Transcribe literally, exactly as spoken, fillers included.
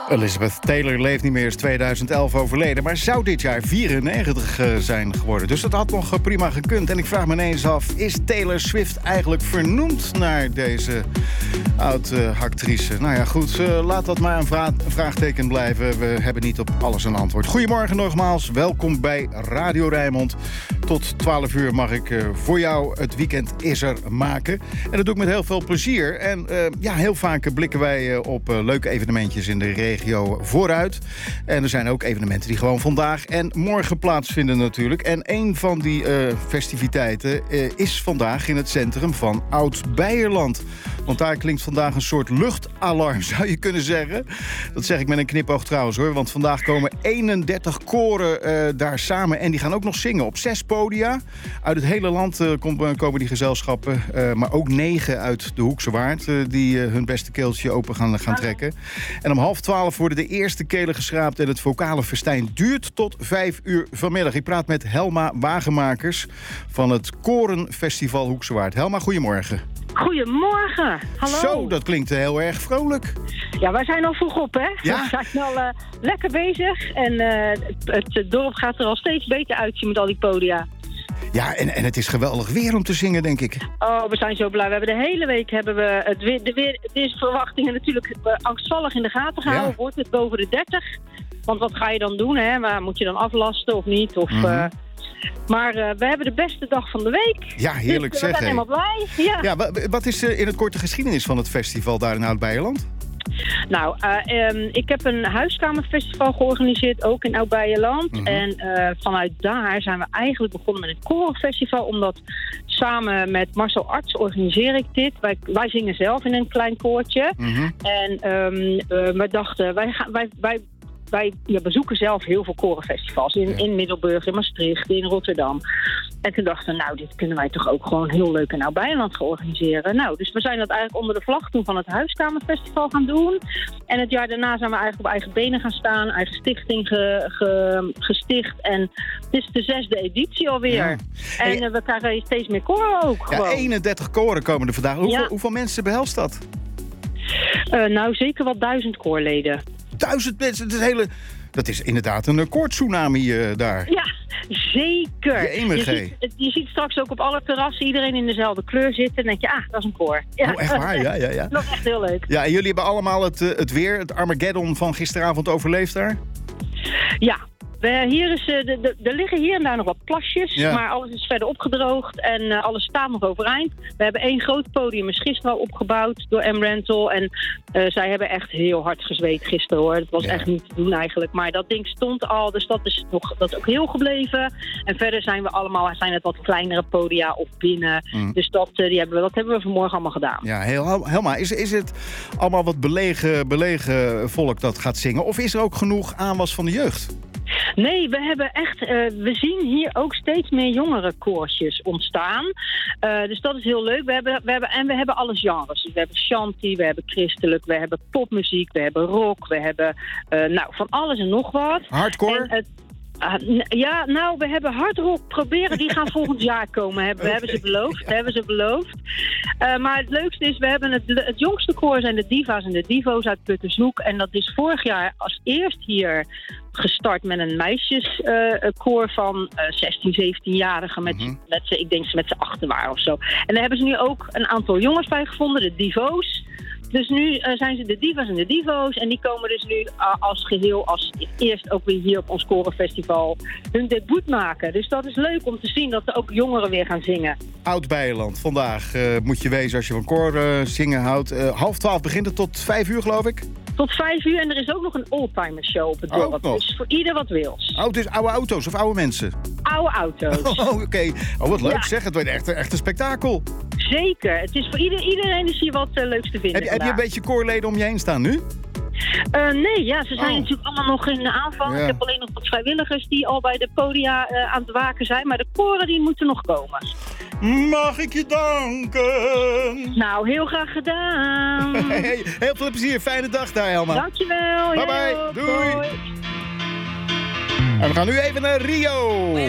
Elizabeth Taylor leeft niet meer, is tweeduizend elf overleden, maar zou dit jaar vierennegentig uh, zijn geworden. Dus dat had nog uh, prima gekund. En ik vraag me ineens af, is Taylor Swift eigenlijk vernoemd naar deze oud-actrice? Uh, nou ja, goed, uh, laat dat maar een, vra- een vraagteken blijven. We hebben niet op alles een antwoord. Goedemorgen nogmaals, welkom bij Radio Rijnmond. Tot twaalf uur mag ik uh, voor jou het weekend is er maken. En dat doe ik met heel veel plezier. En uh, ja, heel vaak blikken wij uh, op uh, leuke evenementjes in de regio vooruit. En er zijn ook evenementen die gewoon vandaag en morgen plaatsvinden natuurlijk. En een van die uh, festiviteiten uh, is vandaag in het centrum van Oud-Beierland. Want daar klinkt vandaag een soort luchtalarm, zou je kunnen zeggen. Dat zeg ik met een knipoog trouwens hoor. Want vandaag komen eenendertig koren uh, daar samen. En die gaan ook nog zingen op zes podia. Uit het hele land uh, kom, komen die gezelschappen. Uh, maar ook negen uit de Hoekse Waard. Uh, die uh, hun beste keeltje open gaan, gaan trekken. En om half twaalf worden de eerste kelen geschraapt. En het vocale festijn duurt tot vijf uur vanmiddag. Ik praat met Helma Wagenmakers van het Korenfestival Hoekse Waard. Helma, goedemorgen. Goedemorgen, hallo. Zo, dat klinkt heel erg vrolijk. Ja, wij zijn al vroeg op, hè? Ja? We zijn al uh, lekker bezig en uh, het, het dorp gaat er al steeds beter uitzien met al die podia. Ja, en, en het is geweldig weer om te zingen, denk ik. Oh, we zijn zo blij. We hebben de hele week hebben we het weer, de weer, de weersverwachtingen natuurlijk uh, angstvallig in de gaten gehouden. Ja. Wordt het boven de dertig? Want wat ga je dan doen, hè? Maar moet je dan aflasten of niet? Of... Mm-hmm. Uh, Maar uh, we hebben de beste dag van de week. Ja, heerlijk dus, zeg. We zijn helemaal blij. Ja. Ja, wat is uh, in het korte geschiedenis van het festival daar in Oud-Beierland? Nou, uh, um, ik heb een huiskamerfestival georganiseerd, ook in Oud-Beierland. Mm-hmm. En uh, vanuit daar zijn we eigenlijk begonnen met een korenfestival. Omdat samen met Marcel Arts organiseer ik dit. Wij, wij zingen zelf in een klein koortje. Mm-hmm. En um, uh, we dachten, wij gaan... Wij, wij, Wij ja, bezoeken zelf heel veel korenfestivals. In, ja. in Middelburg, in Maastricht, in Rotterdam. En toen dachten we, nou, dit kunnen wij toch ook gewoon heel leuk in Oud-Beierland gaan organiseren. Nou, dus we zijn dat eigenlijk onder de vlag toen van het Huiskamerfestival gaan doen. En het jaar daarna zijn we eigenlijk op eigen benen gaan staan. Eigen stichting ge, ge, gesticht. En het is de zesde editie alweer. Ja. En hey, we krijgen steeds meer koren ook. Ja, eenendertig koren komen er vandaag. Hoeveel, ja. hoeveel mensen behelst dat? Uh, nou, zeker wel duizend koorleden. Duizend mensen, dat is, hele, dat is inderdaad een koortsunami uh, daar. Ja, zeker. Je, je, ziet, je ziet straks ook op alle terrassen iedereen in dezelfde kleur zitten. En dan denk je, ah, dat is een koor. Ja. Oh, echt waar? Ja, ja, ja. Dat is echt heel leuk. Ja, en jullie hebben allemaal het, het weer, het Armageddon van gisteravond overleefd daar? Ja. We, hier is, uh, de, de, er liggen hier en daar nog wat plasjes, ja. Maar alles is verder opgedroogd en uh, alles staat nog overeind. We hebben één groot podium, is gisteren al opgebouwd door M-Rental. En uh, zij hebben echt heel hard gezweet gisteren hoor. Het was ja. echt niet te doen eigenlijk, maar dat ding stond al, dus dat is, nog, dat is ook heel gebleven. En verder zijn we allemaal, zijn het wat kleinere podia of binnen. Mm. Dus dat, uh, die hebben we, dat hebben we vanmorgen allemaal gedaan. Ja, heel, Helma, is, is het allemaal wat belegen, belegen volk dat gaat zingen? Of is er ook genoeg aanwas van de jeugd? Nee, we hebben echt, uh, we zien hier ook steeds meer jongere koortjes ontstaan. Uh, dus dat is heel leuk. We hebben, we hebben, en we hebben alle genres. Dus we hebben shanty, we hebben christelijk, we hebben popmuziek, we hebben rock, we hebben uh, nou, van alles en nog wat. Hardcore? En, uh, ja, nou, we hebben hardrock proberen. Die gaan volgend jaar komen. Hebben, hebben ze beloofd. Ja. Hebben ze beloofd. Uh, maar het leukste is, we hebben het, het jongste koor zijn de diva's en de divo's uit Puttershoek. En dat is vorig jaar als eerst hier gestart met een meisjeskoor uh, van uh, zestien, zeventien-jarigen. Met, mm-hmm. met z'n, ik denk ze met z'n achten waren of zo. En daar hebben ze nu ook een aantal jongens bij gevonden, de divo's. Dus nu uh, zijn ze de divas en de divo's. En die komen dus nu uh, als geheel, als eerst ook weer hier op ons korenfestival hun debuut maken. Dus dat is leuk om te zien dat er ook jongeren weer gaan zingen. Oud-Beierland, vandaag uh, moet je wezen als je van koor uh, zingen houdt. Uh, half twaalf begint het tot vijf uur geloof ik? Tot vijf uur en er is ook nog een oldtimer show op het dorp. Dus voor ieder wat wils. Oh, dus oude auto's of oude mensen? Oude auto's. Oh, oké. Okay. Oh, wat leuk ja. zeg. Het wordt echt, echt een spektakel. Zeker. Het is voor ieder, iedereen is hier wat uh, leuks te vinden. Heb, heb je een beetje koorleden om je heen staan nu? Uh, nee, ja, ze zijn oh. natuurlijk allemaal nog in de aanvang. Ja. Ik heb alleen nog wat vrijwilligers die al bij de podia uh, aan het waken zijn. Maar de koren die moeten nog komen. Mag ik je danken? Nou, heel graag gedaan. Hey, heel veel plezier. Fijne dag daar, Helma. Dankjewel. Bye bye. Doei. Doei. En we gaan nu even naar Rio.